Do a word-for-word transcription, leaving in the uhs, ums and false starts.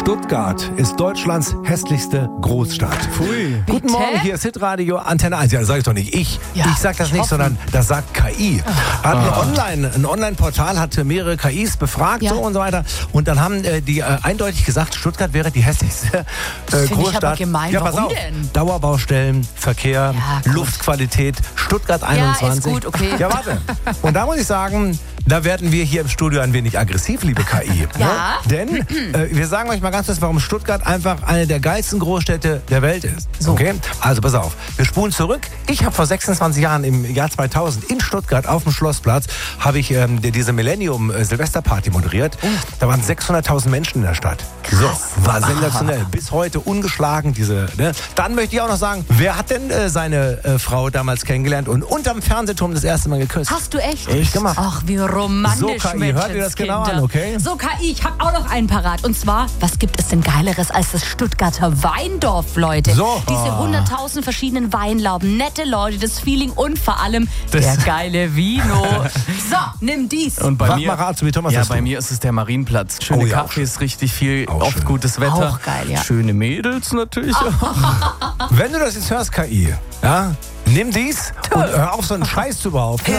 Stuttgart ist Deutschlands hässlichste Großstadt. Pfui. Guten Bitte? Morgen, hier ist Hitradio Antenne eins. Ja, das sage ich doch nicht ich. Ja, ich sage das ich nicht, hoffe. sondern das sagt K I. Hat eine Online, ein Online-Portal hat mehrere K Is befragt Ja. so und so weiter. Und dann haben äh, die äh, eindeutig gesagt, Stuttgart wäre die hässlichste äh, Das find ich Großstadt. aber gemein. Ja, pass Warum auf. denn? Dauerbaustellen, Verkehr, Ja, gut. Luftqualität, Stuttgart Ja, einundzwanzig. ist gut, okay. Ja, warte. Und da muss ich sagen, da werden wir hier im Studio ein wenig aggressiv, liebe K I. Ja. Denn äh, wir sagen euch mal ganz kurz, warum Stuttgart einfach eine der geilsten Großstädte der Welt ist. So. Okay? Also pass auf, wir spulen zurück. Ich habe vor sechsundzwanzig Jahren im Jahr zweitausend in Stuttgart auf dem Schlossplatz habe ich ähm, die- diese Millennium-Silvesterparty moderiert. Da waren sechshunderttausend Menschen in der Stadt. So, war sensationell. Bis heute ungeschlagen. Diese. Ne? Dann möchte ich auch noch sagen, wer hat denn äh, seine äh, Frau damals kennengelernt und unterm Fernsehturm das erste Mal geküsst? Hast du echt? Echt gemacht. Ach, wie romantisch, So, K I, hört ihr das genau Menschenskinder. an, okay? So, K I, ich habe auch noch einen parat. Und zwar, was gibt es denn Geileres als das Stuttgarter Weindorf, Leute? So. Diese Ah. hunderttausend verschiedenen Weinlauben, nette Leute, das Feeling und vor allem Das- der geile Vino. So, nimm dies. Und bei Frag mir, mal Rat, so wie Thomas ja, hast bei du. mir ist es der Marienplatz. Schöne Oh ja, auch Cafés, richtig viel, Auch oft schön. gutes Wetter. Auch geil, ja. Schöne Mädels natürlich. Wenn du das jetzt hörst, K I, ja, nimm dies und hör auf, so einen Scheiß zu behaupten.